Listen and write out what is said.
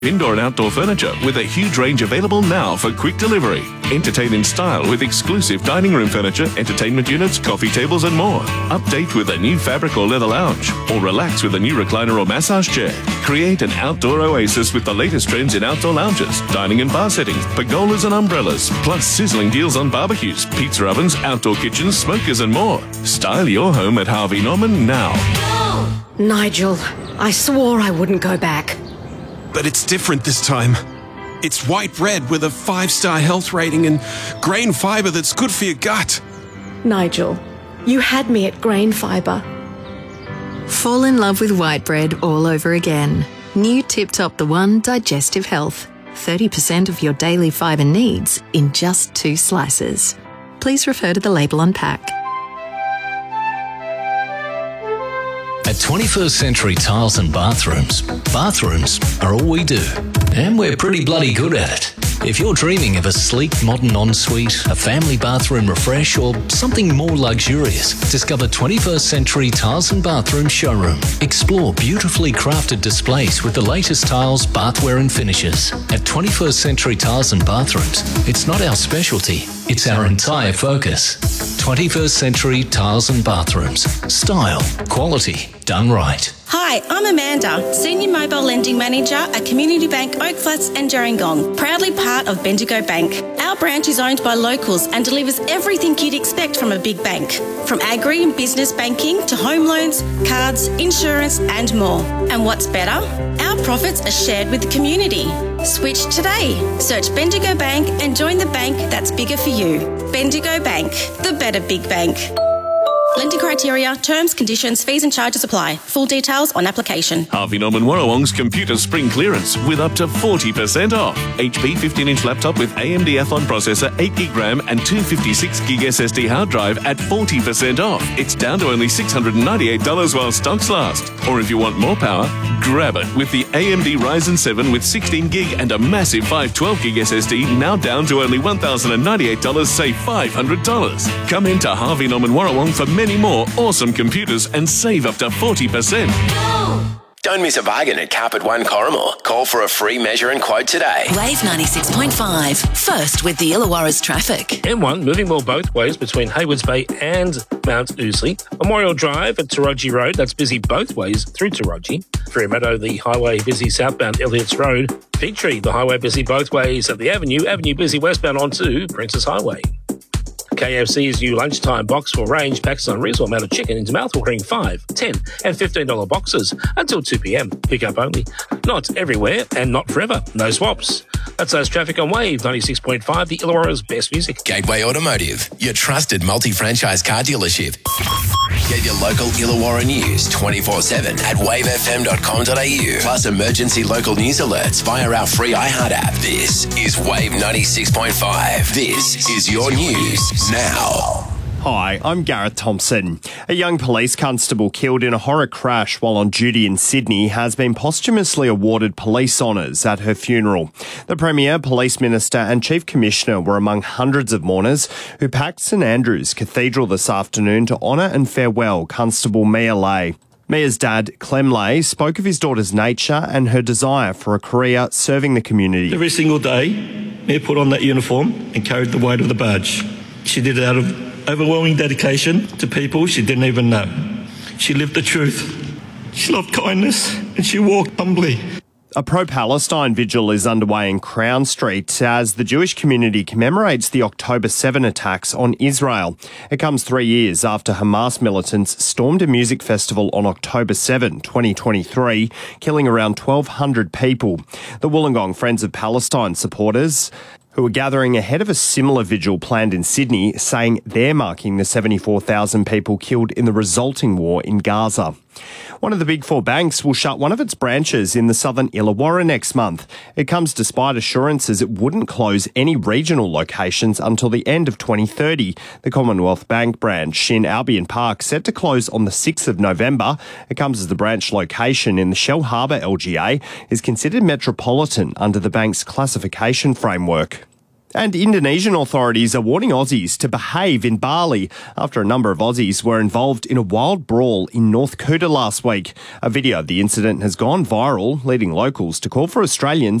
Indoor and outdoor furniture with a huge range available now for quick delivery. Entertain in style with exclusive dining room furniture, entertainment units, coffee tables and more. Update with a new fabric or leather lounge, or relax with a new recliner or massage chair. Create an outdoor oasis with the latest trends in outdoor lounges, dining and bar settings, pergolas and umbrellas, plus sizzling deals on barbecues, pizza ovens, outdoor kitchens, smokers and more. Style your home at Harvey Norman now. Nigel, I swore I wouldn't go back. But it's different this time. It's white bread with a 5-star health rating and grain fibre that's good for your gut. Nigel, you had me at grain fibre. Fall in love with white bread all over again. New Tip Top The One Digestive Health. 30% of your daily fibre needs in just 2 slices. Please refer to the label on pack. At 21st Century Tiles and Bathrooms are all we do. And we're pretty bloody good at it. If you're dreaming of a sleek modern ensuite, a family bathroom refresh or something more luxurious, discover 21st Century Tiles and Bathroom Showroom. Explore beautifully crafted displays with the latest tiles, bathware and finishes. At 21st Century Tiles and Bathrooms, it's not our specialty, it's our entire focus. 21st Century Tiles and Bathrooms. Style, quality, done right. Hi, I'm Amanda, Senior Mobile Lending Manager at Community Bank Oak Flats and Gerringong, proudly part of Bendigo Bank. Our branch is owned by locals and delivers everything you'd expect from a big bank, from agri and business banking to home loans, cards, insurance and more. And what's better? Our profits are shared with the community. Switch today. Search Bendigo Bank and join the bank that's bigger for you. Bendigo Bank, the better big bank. Lending criteria, terms, conditions, fees and charges apply. Full details on application. Harvey Norman Warrawong's computer spring clearance with up to 40% off. HP 15-inch laptop with AMD Athlon processor, 8GB RAM and 256GB SSD hard drive at 40% off. It's down to only $698 while stocks last. Or if you want more power, grab it with the AMD Ryzen 7 with 16GB and a massive 512GB SSD, now down to only $1,098, save $500. Come into Harvey Norman Warrawong for many more awesome computers and save up to 40%. Don't miss a bargain at Carpet One Corrimor. Call for a free measure and quote today. Wave 96.5. First with the Illawarra's traffic. M1 moving more both ways between Haywards Bay and Mount Ousley. Memorial Drive at Taroji Road, that's busy both ways through Taroji. Fremantle, the highway busy southbound Elliots Road. Figtree, the highway busy both ways at the Avenue. Avenue busy westbound onto Princess Highway. KFC's new lunchtime box will range packs on reasonable amount of chicken into mouth-watering $5, $10 and $15 boxes until 2 p.m. Pick up only. Not everywhere and not forever. No swaps. That's us traffic on Wave 96.5, the Illawarra's best music. Gateway Automotive, your trusted multi-franchise car dealership. Get your local Illawarra news 24/7 at wavefm.com.au. Plus emergency local news alerts via our free iHeart app. This is Wave 96.5. This is your news now. Hi, I'm Gareth Thompson. A young police constable killed in a horror crash while on duty in Sydney has been posthumously awarded police honours at her funeral. The Premier, Police Minister and Chief Commissioner were among hundreds of mourners who packed St Andrew's Cathedral this afternoon to honour and farewell Constable Mia Lay. Mia's dad, Clem Lay, spoke of his daughter's nature and her desire for a career serving the community. Every single day, Mia put on that uniform and carried the weight of the badge. She did it out of overwhelming dedication to people she didn't even know. She lived the truth. She loved kindness and she walked humbly. A pro-Palestine vigil is underway in Crown Street as the Jewish community commemorates the October 7 attacks on Israel. It comes 3 years after Hamas militants stormed a music festival on October 7, 2023, killing around 1,200 people. The Wollongong Friends of Palestine supporters who are gathering ahead of a similar vigil planned in Sydney, saying they're marking the 74,000 people killed in the resulting war in Gaza. One of the Big Four banks will shut one of its branches in the southern Illawarra next month. It comes despite assurances it wouldn't close any regional locations until the end of 2030. The Commonwealth Bank branch in Albion Park set to close on the 6th of November. It comes as the branch location in the Shell Harbour LGA is considered metropolitan under the bank's classification framework. And Indonesian authorities are warning Aussies to behave in Bali after a number of Aussies were involved in a wild brawl in North Kuta last week. A video of the incident has gone viral, leading locals to call for Australians